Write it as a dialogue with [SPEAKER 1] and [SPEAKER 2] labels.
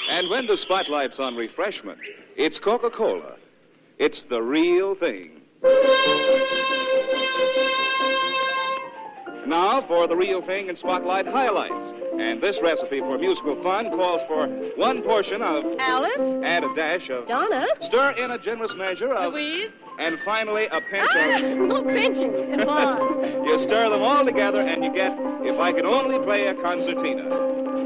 [SPEAKER 1] And when the spotlight's on refreshment, it's Coca-Cola. It's the real thing. Now for the real thing in Spotlight highlights. And this recipe for musical fun calls for 1 portion of
[SPEAKER 2] Alice?
[SPEAKER 1] and a dash of
[SPEAKER 2] Donna?
[SPEAKER 1] Stir in a generous measure of
[SPEAKER 2] Louise?
[SPEAKER 1] and finally a pinch
[SPEAKER 2] Oh, pinching. It's on.
[SPEAKER 1] You stir them all together and you get If I Could Only Play a Concertina.